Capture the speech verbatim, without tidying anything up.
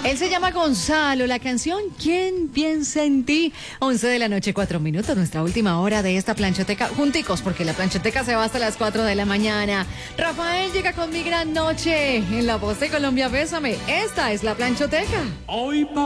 Él se llama Gonzalo, la canción ¿Quién piensa en ti? once de la noche, cuatro minutos, nuestra última hora de esta planchoteca, junticos, porque la planchoteca se va hasta las cuatro de la mañana. Rafael llega con Mi Gran Noche, en la voz de Colombia, bésame. Esta es la planchoteca. Hoy